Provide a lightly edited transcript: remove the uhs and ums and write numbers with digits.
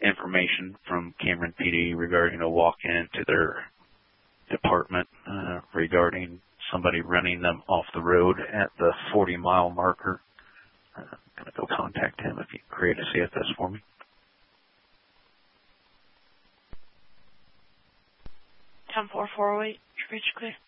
information from Cameron PD regarding a walk-in to their department regarding somebody running them off the road at the 40-mile marker. I'm going to go contact him if you can create a CFS for me. 10-4-408, reach clear.